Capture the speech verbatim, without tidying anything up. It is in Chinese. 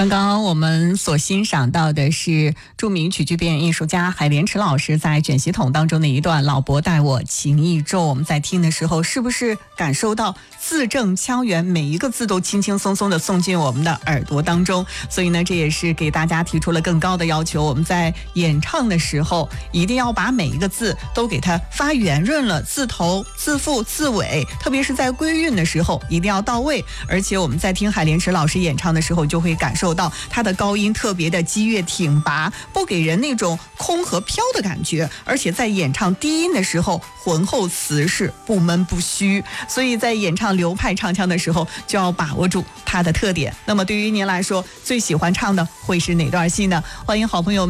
刚刚我们所欣赏到的是著名曲剧表演艺术家海莲池老师在卷席筒当中的一段老伯待我情意重。我们在听的时候是不是感受到字正腔圆，每一个字都轻轻松松的送进我们的耳朵当中？所以呢，这也是给大家提出了更高的要求，我们在演唱的时候一定要把每一个字都给它发圆润了，字头字腹字尾，特别是在归韵的时候一定要到位。而且我们在听海莲池老师演唱的时候，就会感受到他的高音特别的激越挺拔，不给人那种空和飘的感觉，而且在演唱低音的时候浑厚瓷实，不闷不虚。所以在演唱流派唱腔的时候就要把握住它的特点。那么对于您来说，最喜欢唱的会是哪段戏呢？欢迎好朋友